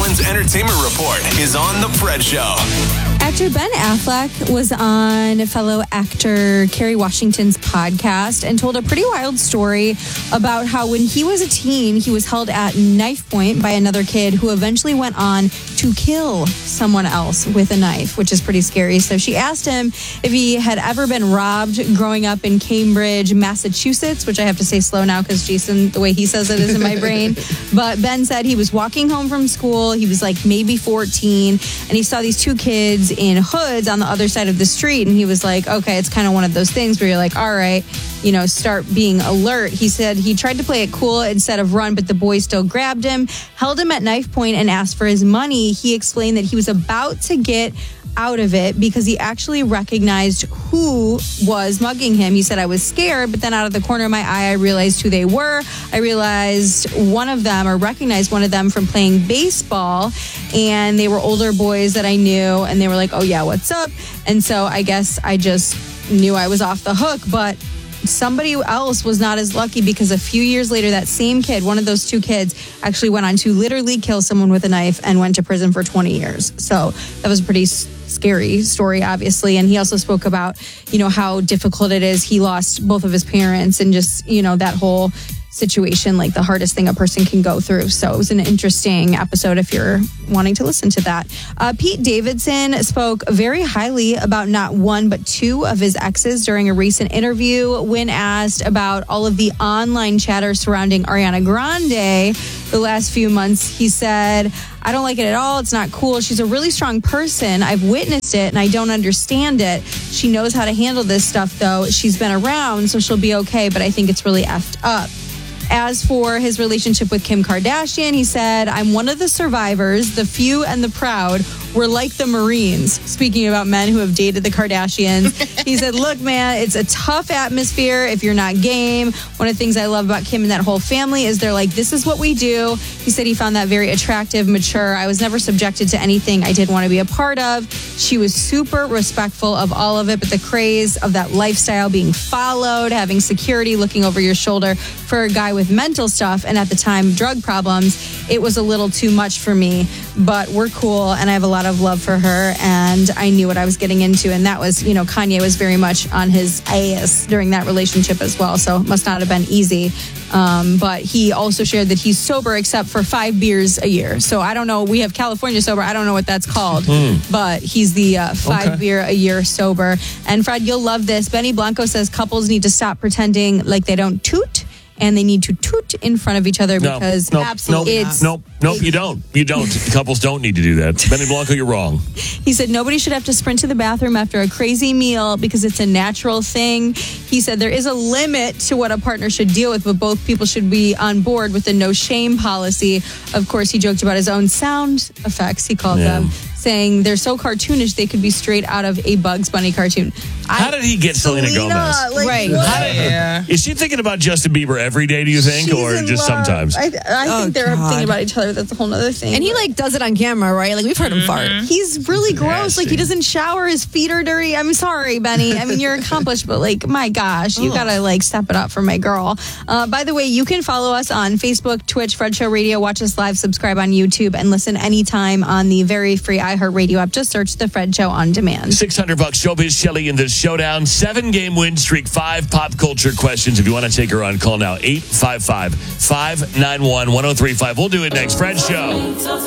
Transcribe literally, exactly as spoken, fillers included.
Owen's Entertainment Report is on The Fred Show. Actor Ben Affleck was on fellow actor Kerry Washington's podcast and told a pretty wild story about how when he was a teen, he was held at knife point by another kid who eventually went on to kill someone else with a knife, which is pretty scary. So she asked him if he had ever been robbed growing up in Cambridge, Massachusetts, which I have to say slow now because Jason, the way he says it is in my brain. But Ben said he was walking home from school. He was like maybe fourteen, and he saw these two kids in hoods on the other side of the street, and he was like, okay, it's kind of one of those things where you're like, all right, you know, start being alert. He said he tried to play it cool instead of run, but the boys still grabbed him, held him at knife point, and asked for his money. He explained that he was about to get out of it because he actually recognized who was mugging him. He said, I was scared, but then out of the corner of my eye, I realized who they were. I realized one of them, or recognized one of them from playing baseball, and they were older boys that I knew, and they were like, oh yeah, what's up? And so I guess I just knew I was off the hook, but somebody else was not as lucky because a few years later, that same kid, one of those two kids, actually went on to literally kill someone with a knife and went to prison for twenty years. So that was a pretty scary story, obviously. And he also spoke about, you know, how difficult it is. He lost both of his parents and just, you know, that whole situation, like the hardest thing a person can go through. So it was an interesting episode if you're wanting to listen to that. Uh, Pete Davidson spoke very highly about not one, but two of his exes during a recent interview. When asked about all of the online chatter surrounding Ariana Grande the last few months, he said, I don't like it at all. It's not cool. She's a really strong person. I've witnessed it and I don't understand it. She knows how to handle this stuff, though. She's been around, so she'll be okay, but I think it's really effed up. As for his relationship with Kim Kardashian, he said, I'm one of the survivors, the few and the proud. We're like the Marines. Speaking about men who have dated the Kardashians. He said, look, man, it's a tough atmosphere if you're not game. One of the things I love about Kim and that whole family is they're like, this is what we do. He said he found that very attractive, mature. I was never subjected to anything I didn't want to be a part of. She was super respectful of all of it, but the craze of that lifestyle being followed, having security looking over your shoulder for a guy with mental stuff, and at the time, drug problems, it was a little too much for me. But we're cool, and I have a lot of love for her, and I knew what I was getting into. And that was, you know, Kanye was very much on his ass during that relationship as well, so it must not have been easy. Um, but he also shared that he's sober except for five beers a year. So I don't know. We have California sober. I don't know what that's called. Mm. But he's the uh, five okay. beer a year sober. And Fred, you'll love this. Benny Blanco says couples need to stop pretending like they don't toot. And they need to toot in front of each other because no, nope, absolutely nope, it's... Nope, nope, you don't. You don't. Couples don't need to do that. Benny Blanco, you're wrong. He said nobody should have to sprint to the bathroom after a crazy meal because it's a natural thing. He said there is a limit to what a partner should deal with, but both people should be on board with the no shame policy. Of course, he joked about his own sound effects, he called yeah. them, saying they're so cartoonish they could be straight out of a Bugs Bunny cartoon. How I, did he get Selena, Selena Gomez? Like, right. Did, yeah. Is she thinking about Justin Bieber every day, do you think? She's or just love. sometimes? I, I oh, think they're God. thinking about each other. That's a whole other thing. And he like does it on camera, right? Like we've heard him mm-hmm. fart. He's really gross. Nasty. Like he doesn't shower. His feet are dirty. I'm sorry, Benny. I mean, you're accomplished, but like, my gosh, you gotta like step it up for my girl. Uh, by the way, you can follow us on Facebook, Twitch, Fred Show Radio. Watch us live, subscribe on YouTube, and listen anytime on the very free iHeartRadio app. Just search The Fred Show on demand. six hundred bucks Showbiz Shelley in the showdown. Seven game win streak, five pop culture questions. If you want to take her on, call now eight five five, five nine one, one oh three five. We'll do it next. Fred Show.